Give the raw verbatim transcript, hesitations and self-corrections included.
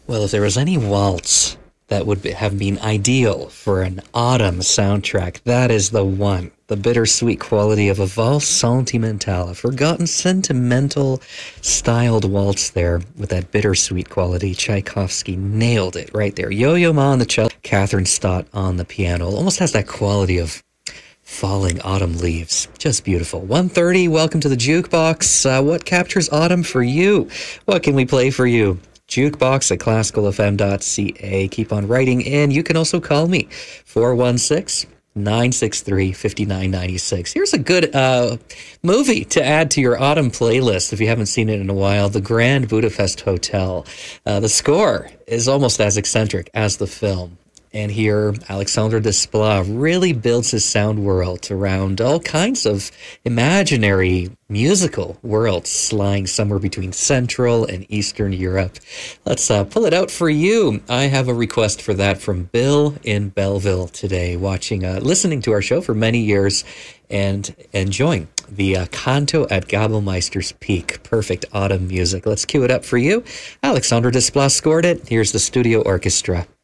Well, if there was any waltz that would be, have been ideal for an autumn soundtrack, that is the one. The bittersweet quality of a valse sentimentale, a forgotten sentimental styled waltz there with that bittersweet quality. Tchaikovsky nailed it right there. Yo-Yo Ma on the cello, Catherine Stott on the piano. Almost has that quality of falling autumn leaves. Just beautiful. one thirty, welcome to the Jukebox. Uh, what captures autumn for you? What can we play for you? Jukebox at classical f m dot c a. Keep on writing in. You can also call me, four one six, nine six three, five nine nine six. Here's a good uh, movie to add to your autumn playlist if you haven't seen it in a while, The Grand Budapest Hotel. Uh, the score is almost as eccentric as the film. And here, Alexandre Desplat really builds his sound world around all kinds of imaginary musical worlds lying somewhere between Central and Eastern Europe. Let's uh, pull it out for you. I have a request for that from Bill in Belleville today, watching, uh, listening to our show for many years and enjoying the uh, Canto at Gabelmeister's Peak. Perfect autumn music. Let's cue it up for you. Alexandre Desplat scored it. Here's the studio orchestra.